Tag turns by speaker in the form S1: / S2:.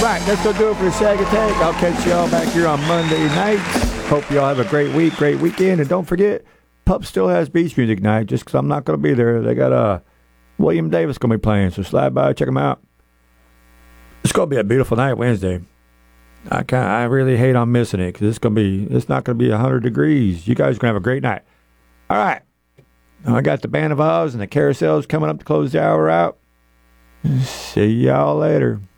S1: Right, that's going to do it for the Shag Attack. I'll catch y'all back here on Monday night. Hope y'all have a great week, great weekend. And don't forget, Pup still has beach music night just because I'm not going to be there. They got William Davis going to be playing, so slide by, check him out. It's going to be a beautiful night Wednesday. I really hate on missing it because it's not going to be 100 degrees. You guys are going to have a great night. All right. I got the Band of Oz and the Carousels coming up to close the hour out. See y'all later.